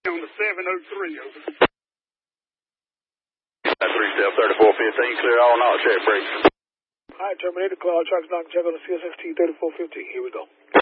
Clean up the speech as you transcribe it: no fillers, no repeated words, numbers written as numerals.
On the 703, over. 3415, clear all not check brakes. Alright, Terminator, Cloud Trucks, knock check on the CSXT 3415. Here we go.